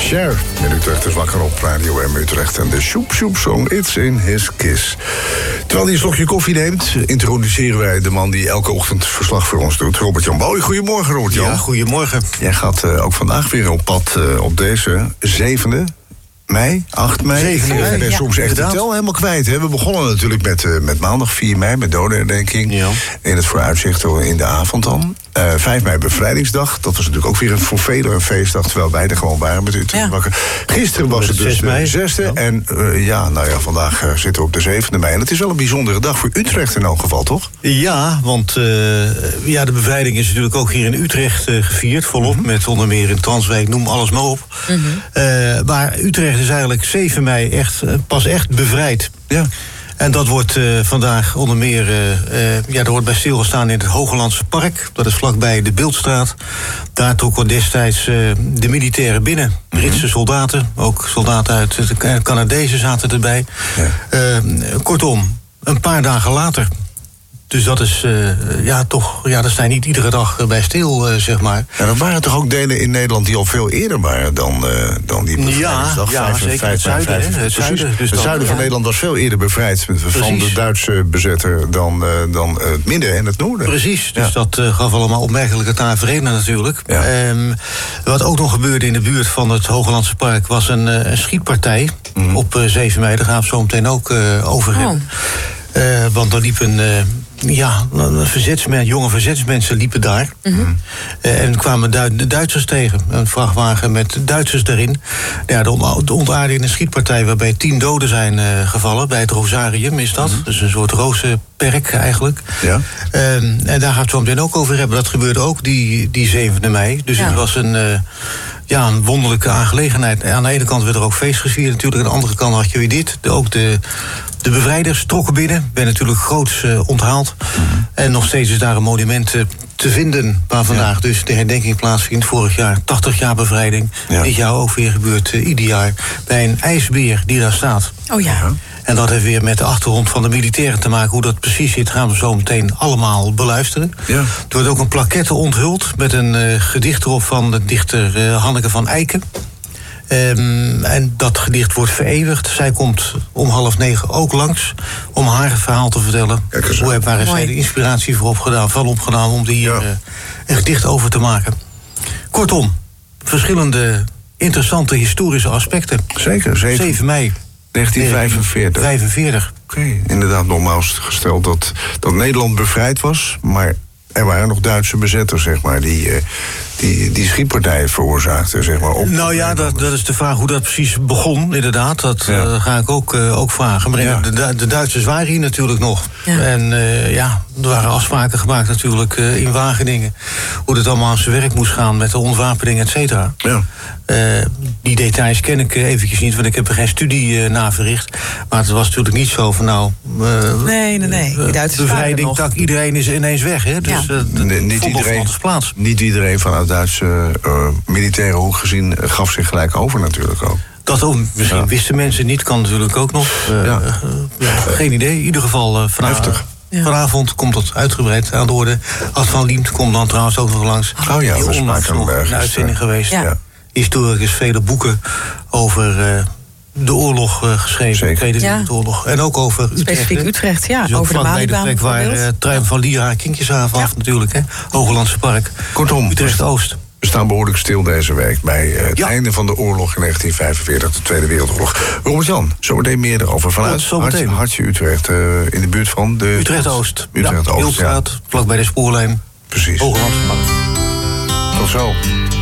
Cher in Utrecht is wakker op Radio M Utrecht. En de Sjoep Sjoep Song, It's in His Kiss. Terwijl hij een slokje koffie neemt, introduceren wij de man die elke ochtend verslag voor ons doet. Robert-Jan Boy. Goedemorgen, Robert-Jan. Ja, goedemorgen. Jij gaat ook vandaag weer op pad op deze 7e mei, 8 mei. 7 mei, Ik ben soms echt de tel helemaal kwijt. Hè. We begonnen natuurlijk met maandag 4 mei, met dodenherdenking. Ja. In het vooruitzicht in de avond dan. 5 mei bevrijdingsdag. Dat was natuurlijk ook weer voor velen een feestdag, terwijl wij er gewoon waren met Utrecht wakker. Gisteren was het dus de 6e. Ja. En vandaag zitten we op de 7e mei. En het is wel een bijzondere dag voor Utrecht in elk geval, toch? Ja, want de bevrijding is natuurlijk ook hier in Utrecht gevierd. Volop, met onder meer in Transwijk, noem alles maar op. Maar Utrecht is eigenlijk 7 mei pas echt bevrijd. Ja. En dat wordt vandaag onder meer, er wordt bij stilgestaan in het Hooglandse Park. Dat is vlakbij de Beeldstraat. Daar trokken destijds de militairen binnen. Britse soldaten, ook soldaten uit de Canadezen zaten erbij. Ja. Kortom, een paar dagen later. Dus dat is daar sta je niet iedere dag bij stil, zeg maar. En er waren toch ook delen in Nederland die al veel eerder waren dan die bevrijdingsdag? Ja, zeker het zuiden. Het zuiden van Nederland was veel eerder bevrijd van de Duitse bezetter dan het midden en het noorden. Precies, dus dat gaf allemaal opmerkelijke taferelen natuurlijk. Ja. Wat ook nog gebeurde in de buurt van het Hooglandse Park was een schietpartij op 7 mei. Daar gaan we zo meteen ook over hebben. Want er liepen jonge verzetsmensen liepen daar. En kwamen de Duitsers tegen. Een vrachtwagen met Duitsers erin. Ja, de ontaarde in een schietpartij waarbij 10 doden zijn gevallen. Bij het Rosarium is dat. Dus een soort rozenperk eigenlijk. Ja. En daar gaan we het zo meteen ook over hebben. Dat gebeurde ook die 7e mei. Dus het was een wonderlijke aangelegenheid. Aan de ene kant werd er ook feest gevierd natuurlijk. Aan de andere kant had je weer dit. De bevrijders trokken binnen, werden natuurlijk groots onthaald. En nog steeds is daar een monument te vinden waar vandaag dus de herdenking plaatsvindt. Vorig jaar 80 jaar bevrijding. Ja. Dit jaar ook weer gebeurt ieder jaar bij een ijsbeer die daar staat. Oh ja. En dat heeft weer met de achtergrond van de militairen te maken. Hoe dat precies zit, gaan we zo meteen allemaal beluisteren. Ja. Er wordt ook een plaquette onthuld met een gedicht erop van de dichter Hanneke van Eycken. En dat gedicht wordt vereeuwigd. Zij komt om 8:30 ook langs om haar verhaal te vertellen. Waar heeft zij de inspiratie voor opgedaan om hier een gedicht over te maken. Kortom, verschillende interessante historische aspecten. Zeker. 7 mei 1945. Oké, inderdaad nogmaals gesteld dat Nederland bevrijd was, maar er waren nog Duitse bezetters, zeg maar, die schietpartijen veroorzaakten, zeg maar. Dat is de vraag hoe dat precies begon, inderdaad. Dat ga ik ook vragen. Maar de Duitsers waren hier natuurlijk nog. Ja. En er waren afspraken gemaakt natuurlijk in Wageningen. Hoe dat allemaal aan zijn werk moest gaan met de ontwapening, et cetera. Ja. Die details ken ik eventjes niet, want ik heb er geen studie naar verricht. Maar het was natuurlijk niet zo van nee. Die Duitsers bevrijding, tak, iedereen is ineens weg. Hè? Dus niet iedereen vanuit Duitse militaire hoek gezien gaf zich gelijk over natuurlijk ook. Dat ook, misschien wisten mensen niet, kan natuurlijk ook nog. Geen idee, in ieder geval vanavond komt dat uitgebreid aan de orde. Ad van Liemt komt dan trouwens ook nog langs. We spraken nog een uitzending geweest. Ja. Historicus vele boeken over de oorlog geschreven. Tweede Wereldoorlog. En ook over Utrecht. Specifiek Utrecht, dus over de Maliebaan plek waar Truim van Lier haar kindjeshaven af natuurlijk. Hè? Hooglandse Park. Kortom, Utrecht-Oost. We staan behoorlijk stil deze week bij het einde van de oorlog in 1945, de Tweede Wereldoorlog. Robert-Jan, zometeen meer erover. Vanuit Hartje Utrecht, in de buurt van de Utrecht-Oost. Utrecht-Oost, Beeldstraat, vlak bij de spoorlijn. Precies. Hooglandse Park. Tot zo.